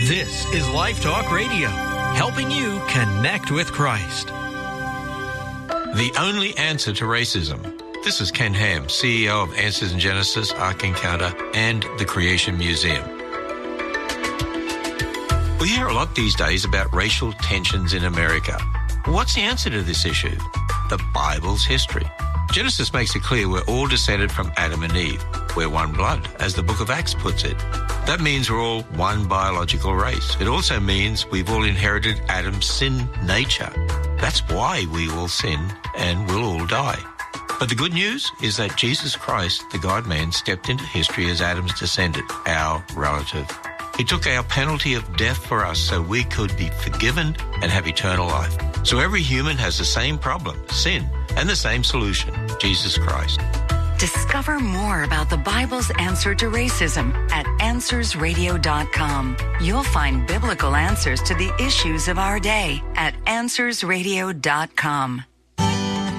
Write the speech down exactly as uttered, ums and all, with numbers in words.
This is Life Talk Radio, helping you connect with Christ. The only answer to racism. This is Ken Ham, C E O of Answers in Genesis, Ark Encounter, and the Creation Museum. We hear a lot these days about racial tensions in America. What's the answer to this issue? The Bible's history. Genesis makes it clear we're all descended from Adam and Eve. We're one blood, as the book of Acts puts it. That means we're all one biological race. It also means we've all inherited Adam's sin nature. That's why we all sin and will all die. But the good news is that Jesus Christ, the God-man, stepped into history as Adam's descendant, our relative. He took our penalty of death for us so we could be forgiven and have eternal life. So every human has the same problem, sin, and the same solution, Jesus Christ. Discover more about the Bible's answer to racism at answers radio dot com. You'll find biblical answers to the issues of our day at answers radio dot com.